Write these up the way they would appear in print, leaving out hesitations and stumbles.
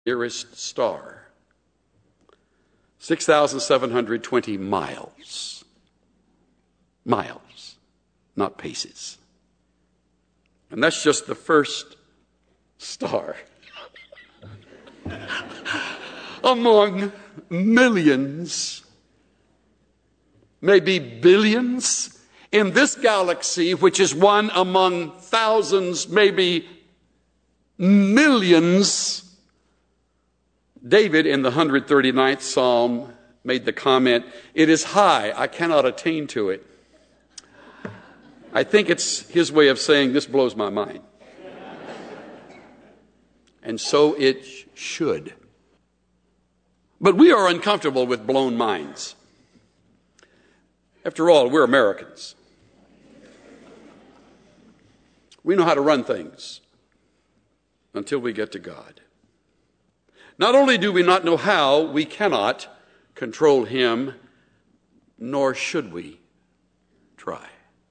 nearest star. 6,720 miles. Miles, not paces. And that's just the first star among millions, maybe billions, in this galaxy, which is one among thousands, maybe millions. David, in the 139th Psalm, made the comment, "It is high, I cannot attain to it." I think it's his way of saying, this blows my mind. And so it should. But we are uncomfortable with blown minds. After all, we're Americans. We know how to run things until we get to God. Not only do we not know how, we cannot control him, nor should we try.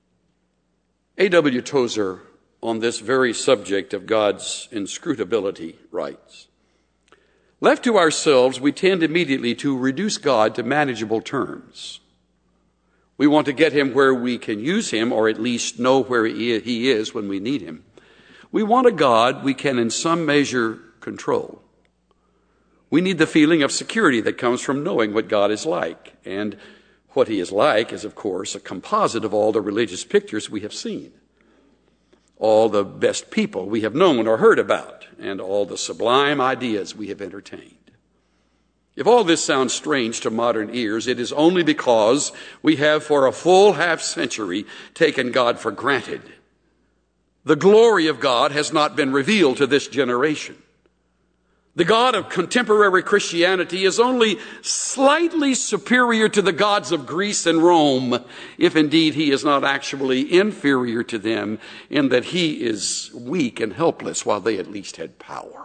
A.W. Tozer, on this very subject of God's inscrutability, writes, "Left to ourselves, we tend immediately to reduce God to manageable terms. We want to get him where we can use him, or at least know where he is when we need him. We want a God we can in some measure control. We need the feeling of security that comes from knowing what God is like. And what he is like is, of course, a composite of all the religious pictures we have seen, all the best people we have known or heard about, and all the sublime ideas we have entertained. If all this sounds strange to modern ears, it is only because we have for a full half century taken God for granted. The glory of God has not been revealed to this generation. The God of contemporary Christianity is only slightly superior to the gods of Greece and Rome, if indeed he is not actually inferior to them in that he is weak and helpless while they at least had power.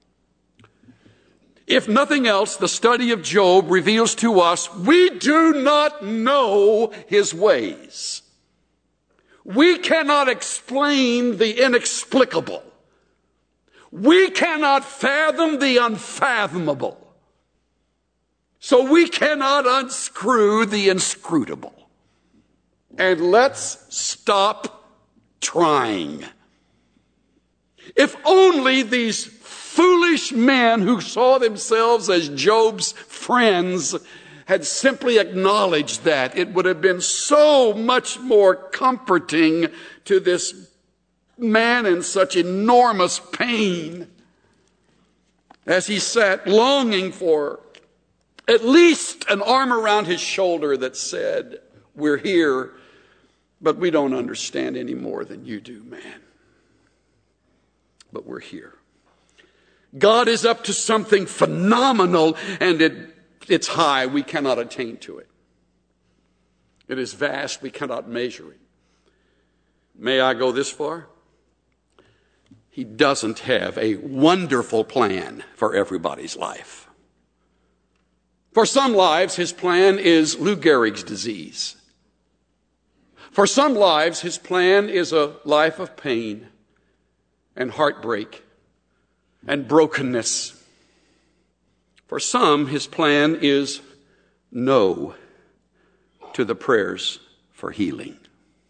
If nothing else, the study of Job reveals to us we do not know his ways. We cannot explain the inexplicable. We cannot fathom the unfathomable. So we cannot unscrew the inscrutable. And let's stop trying. If only these foolish men who saw themselves as Job's friends had simply acknowledged that, it would have been so much more comforting to this man in such enormous pain as he sat longing for at least an arm around his shoulder that said, "We're here, but we don't understand any more than you do, man. But we're here." God is up to something phenomenal, and it's high. We cannot attain to it. It is vast. We cannot measure it. May I go this far? He doesn't have a wonderful plan for everybody's life. For some lives, his plan is Lou Gehrig's disease. For some lives, his plan is a life of pain and heartbreak and brokenness. For some, his plan is no to the prayers for healing.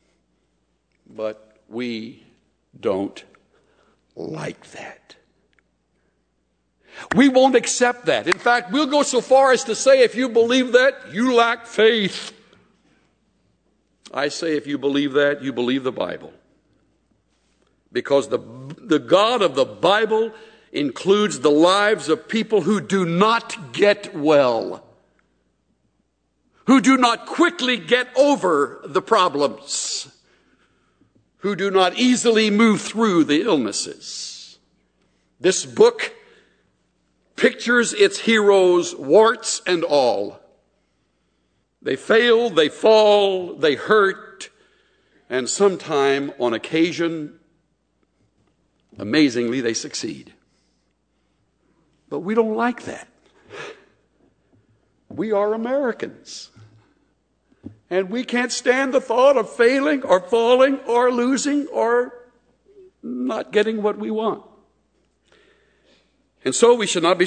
But we don't like that. We won't accept that. In fact, we'll go so far as to say, if you believe that, you lack faith. I say, if you believe that, you believe the Bible. Because the God of the Bible includes the lives of people who do not get well, who do not quickly get over the problems, who do not easily move through the illnesses. This book pictures its heroes, warts and all. They fail, they fall, they hurt, and sometime, on occasion, amazingly, they succeed. But we don't like that. We are Americans. And we can't stand the thought of failing or falling or losing or not getting what we want. And so we should not be